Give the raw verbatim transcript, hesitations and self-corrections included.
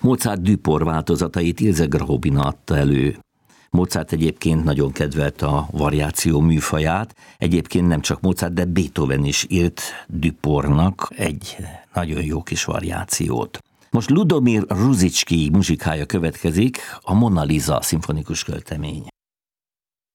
Mozart Düpor változatait Ilse Graubina adta elő. Mozart egyébként nagyon kedvelte a variáció műfaját, egyébként nem csak Mozart, de Beethoven is írt Düpornak egy nagyon jó kis variációt. Most Ludomir Ruzicki muzsikája következik, a Mona Lisa szimfonikus költemény.